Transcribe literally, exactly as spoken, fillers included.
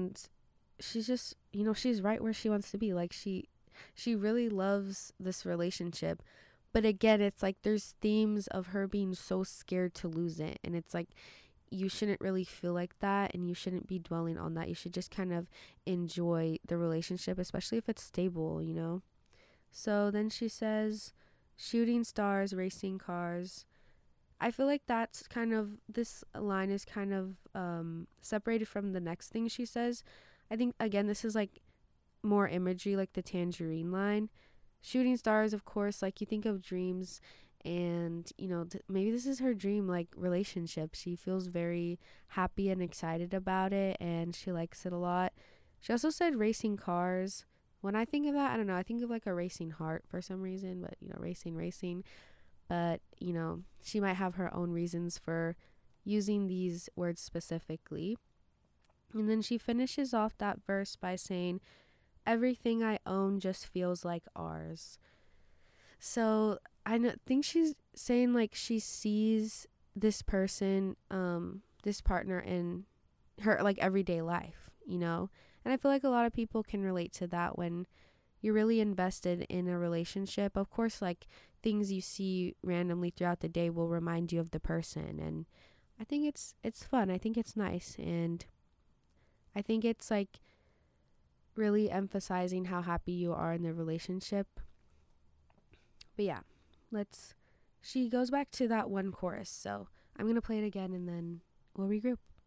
and she's just, you know, she's right where she wants to be. Like she she really loves this relationship. But again, it's like there's themes of her being so scared to lose it. And it's like you shouldn't really feel like that, and you shouldn't be dwelling on that. You should just kind of enjoy the relationship, especially if it's stable, you know? So then she says, shooting stars, racing cars. I feel like that's kind of, this line is kind of um, separated from the next thing she says. I think, again, this is like more imagery, like the tangerine line. Shooting stars, of course, like you think of dreams, and, you know, th- maybe this is her dream, like relationship. She feels very happy and excited about it, and she likes it a lot. She also said racing cars. When I think of that, I don't know, I think of like a racing heart for some reason, but, you know, racing, racing. But, you know, she might have her own reasons for using these words specifically. And then she finishes off that verse by saying, everything I own just feels like ours. So I know, think she's saying like she sees this person, um, this partner in her like everyday life, you know? And I feel like a lot of people can relate to that when you're really invested in a relationship. Of course, like things you see randomly throughout the day will remind you of the person, and I think it's it's fun. I think it's nice, and I think it's like really emphasizing how happy you are in the relationship. But yeah, let's she goes back to that one chorus. So I'm going to play it again and then we'll regroup.